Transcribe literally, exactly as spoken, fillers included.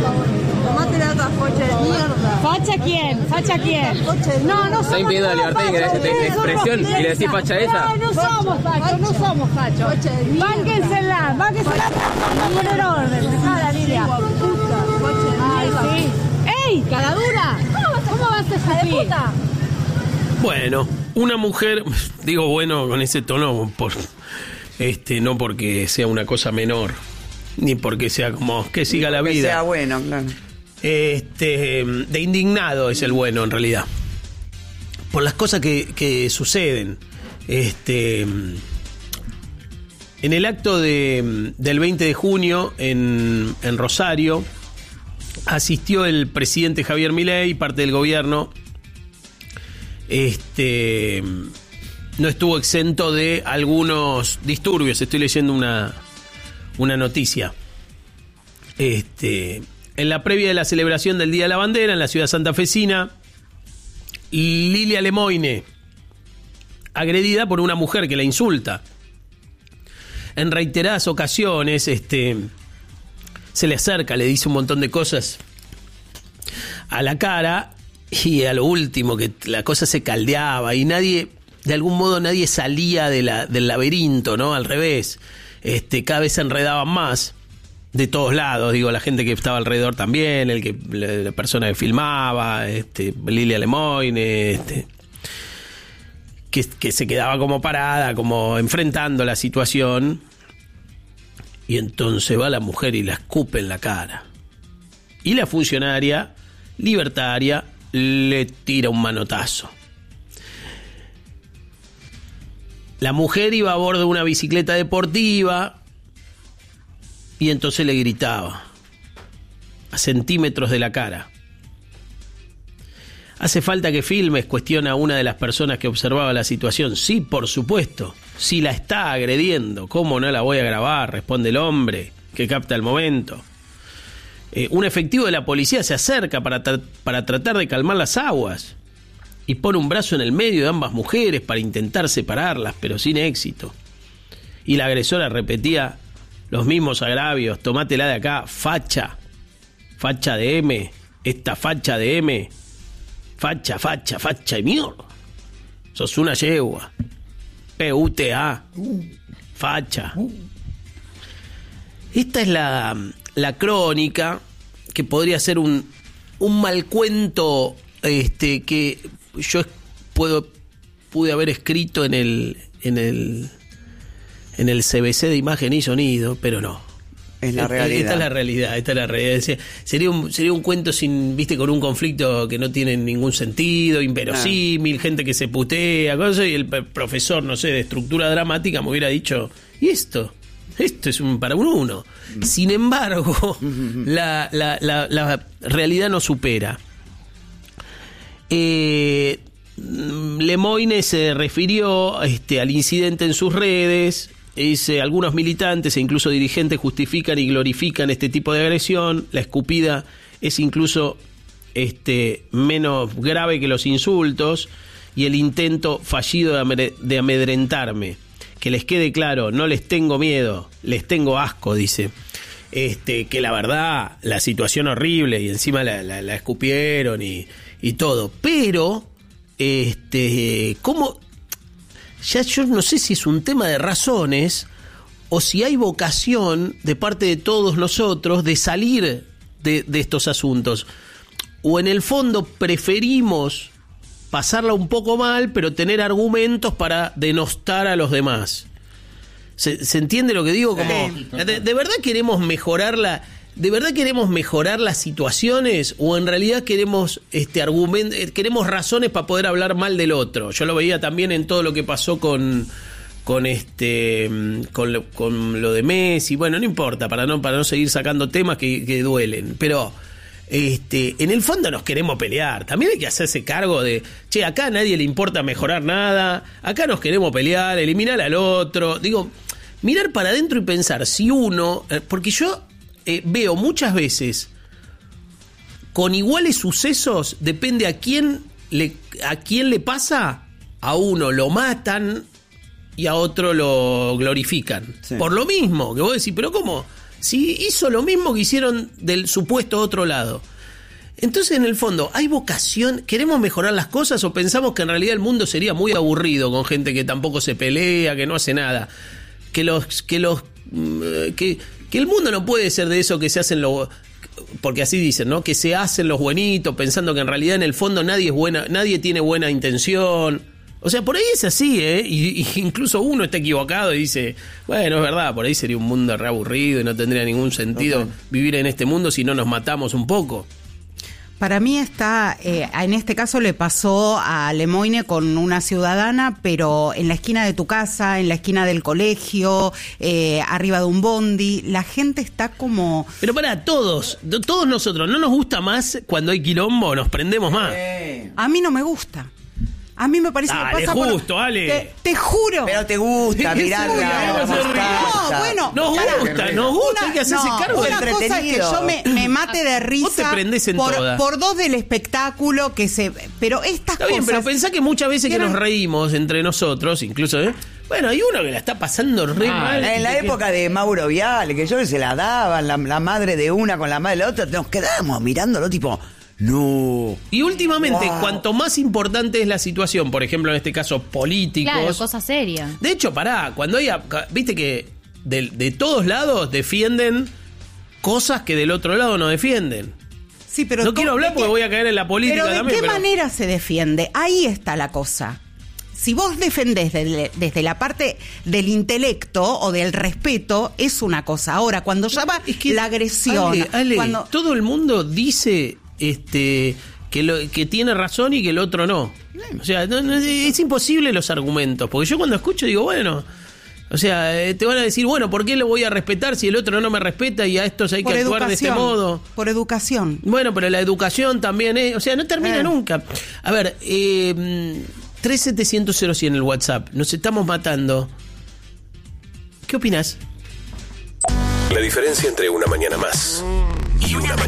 Tomate la otra facha de mierda. ¿Facha quién? ¿Facha quién? No, no somos. Está impidiendo la libertad de, de, de expresión y le decís facha a esa. No, no somos fachos, no somos fachos. Bánquensela, bánquensela. Vamos a poner orden. Dejá la Lilia. Ay, sí. ¡Ey, caradura! ¿Cómo vas a esa puta? Bueno, una mujer, digo bueno con ese tono, por, este, no porque sea una cosa menor, ni porque sea como que siga la vida. Que sea bueno, claro. Este, de indignado es el bueno en realidad. Por las cosas que, que suceden. Este, en el acto de, del veinte de junio en, en Rosario asistió el presidente Javier Milei, parte del gobierno. Este, no estuvo exento de algunos disturbios. Estoy leyendo una, una noticia. Este, en la previa de la celebración del Día de la Bandera en la ciudad santafesina, Lilia Lemoine, agredida por una mujer que la insulta. En reiteradas ocasiones, este, se le acerca, le dice un montón de cosas a la cara. Y a lo último, que la cosa se caldeaba y nadie, de algún modo nadie salía de la, del laberinto, ¿no? Al revés, este, cada vez se enredaban más, de todos lados, digo, la gente que estaba alrededor también, el que, la, la persona que filmaba, este, Lilia Lemoine, este, que, que se quedaba como parada, como enfrentando la situación, y entonces va la mujer y la escupe en la cara. Y la funcionaria libertaria le tira un manotazo. La mujer iba a bordo de una bicicleta deportiva y entonces le gritaba a centímetros de la cara. ¿Hace falta que filmes?, cuestiona una de las personas que observaba la situación. Sí, por supuesto. Si la está agrediendo, ¿cómo no la voy a grabar?, responde el hombre que capta el momento. Eh, un efectivo de la policía se acerca para, tra- para tratar de calmar las aguas y pone un brazo en el medio de ambas mujeres para intentar separarlas, pero sin éxito. Y la agresora repetía los mismos agravios: tomátela de acá, facha, facha de M, esta facha de M, facha, facha, facha y mierda. Sos una yegua, P U T A, facha. Esta es la... la crónica, que podría ser un, un mal cuento, este, que yo puedo pude haber escrito en el en el en el C B C de imagen y sonido, pero no. Es la realidad. Esta es la realidad, esta es la realidad. Sería un, sería un cuento sin, viste, con un conflicto que no tiene ningún sentido, inverosímil, ah. gente que se putea, cosas, y el profesor, no sé, de estructura dramática me hubiera dicho, ¿y esto? Esto es un para un uno. Sin embargo, la, la, la, la realidad no supera. Eh, Lemoine se refirió este, al incidente en sus redes. Dice, algunos militantes e incluso dirigentes justifican y glorifican este tipo de agresión. La escupida es incluso este, menos grave que los insultos y el intento fallido de, amed- de amedrentarme. Que les quede claro, no les tengo miedo, les tengo asco, dice. Este, que la verdad, la situación horrible y encima la, la, la escupieron y, y todo. Pero, este, ¿cómo? Ya yo no sé si es un tema de razones o si hay vocación de parte de todos nosotros de salir de, de estos asuntos. O en el fondo preferimos pasarla un poco mal, pero tener argumentos para denostar a los demás. ¿Se, se entiende lo que digo? Como, de, ¿de verdad queremos mejorar la, de verdad queremos mejorar las situaciones o en realidad queremos este argumento, queremos razones para poder hablar mal del otro? Yo lo veía también en todo lo que pasó con con este con lo, con lo de Messi. Bueno, no importa, para no para no seguir sacando temas que, que duelen, pero Este, en el fondo nos queremos pelear. También hay que hacerse cargo de, che, acá a nadie le importa mejorar nada, acá nos queremos pelear, eliminar al otro. Digo, mirar para adentro y pensar si uno, porque yo eh, veo muchas veces con iguales sucesos, depende a quién le, a quién le pasa, a uno lo matan y a otro lo glorifican. Sí. Por lo mismo, que vos decís, pero ¿cómo? si hizo lo mismo que hicieron del supuesto otro lado? Entonces, en el fondo, ¿hay vocación? ¿Queremos mejorar las cosas o pensamos que en realidad el mundo sería muy aburrido con gente que tampoco se pelea, que no hace nada? Que los... que los que, que el mundo no puede ser de eso que se hacen los... Porque así dicen, ¿no? Que se hacen los buenitos pensando que en realidad en el fondo nadie es buena, nadie tiene buena intención. O sea, por ahí es así, ¿eh? Y, y incluso uno está equivocado y dice, bueno, es verdad, por ahí sería un mundo re aburrido y no tendría ningún sentido okay. vivir en este mundo si no nos matamos un poco. Para mí está, eh, en este caso le pasó a Lemoine con una ciudadana, pero en la esquina de tu casa, en la esquina del colegio, eh, arriba de un bondi, la gente está como... Pero para todos, todos nosotros, ¿no nos gusta más cuando hay quilombo? Nos prendemos más. A mí no me gusta. A mí me parece Dale, que pasa justo, por... Ale. Te, te juro. Pero te gusta mirarla. No, bueno. Nos pará. gusta, nos gusta, Una- hay que hacerse no, cargo. Una cosa es que yo me, me mate de risa Vos te prendés en por, todas. por dos del espectáculo que se... Pero estas Está bien, cosas... pero pensá que muchas veces que Quiero- nos reímos entre nosotros, incluso, ¿eh? Bueno, hay uno que la está pasando re Ah, mal. En la que- época de Mauro Viale, que yo se la daban, la, la madre de una con la madre de la otra, nos quedábamos mirándolo tipo, no. Y últimamente, Wow. cuanto más importante es la situación, por ejemplo, en este caso, políticos... Claro, cosa seria. De hecho, pará, cuando hay... Viste que de, de todos lados defienden cosas que del otro lado no defienden. Sí, pero No to- quiero hablar ¿de porque qué- voy a caer en la política Pero ¿de también, qué pero- manera se defiende? Ahí está la cosa. Si vos defendés desde, desde la parte del intelecto o del respeto, es una cosa. Ahora, cuando ya va Es que, la agresión... Ale, Ale, cuando, todo el mundo dice este que, lo, que tiene razón y que el otro no. O sea, no, no, es imposible los argumentos. Porque yo cuando escucho digo, bueno... O sea, eh, te van a decir, bueno, ¿por qué lo voy a respetar si el otro no me respeta y a estos hay que por actuar de este educación, modo? por educación. Bueno, pero la educación también es... O sea, no termina Eh. nunca. A ver, eh, tres setecientos cero cien el WhatsApp. Nos estamos matando. ¿Qué opinas? La diferencia entre una mañana más y una